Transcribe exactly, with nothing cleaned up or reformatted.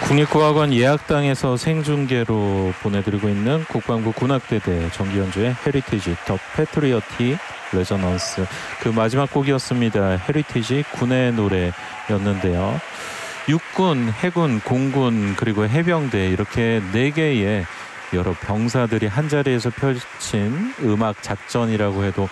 국립국악원 예약당에서 생중계로 보내드리고 있는 국방부 군악대대 정기연주의 헤리티지 더 패트리어틱 레저넌스, 그 마지막 곡이었습니다. 헤리티지 군의 노래였는데요. 육군, 해군, 공군 그리고 해병대 이렇게 네 개의 여러 병사들이 한자리에서 펼친 음악 작전이라고 해도